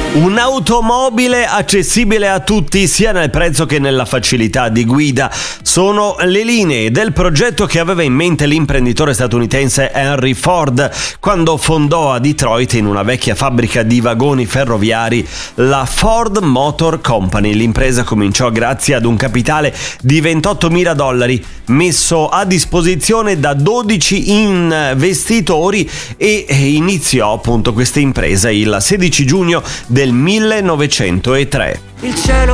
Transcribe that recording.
Un'automobile accessibile a tutti sia nel prezzo che nella facilità di guida. Sono le linee del progetto che aveva in mente l'imprenditore statunitense Henry Ford quando fondò a Detroit, in una vecchia fabbrica di vagoni ferroviari, la Ford Motor Company. L'impresa cominciò grazie ad un capitale di $28.000 messo a disposizione da 12 investitori e iniziò appunto questa impresa il 16 giugno del 1903. Il cielo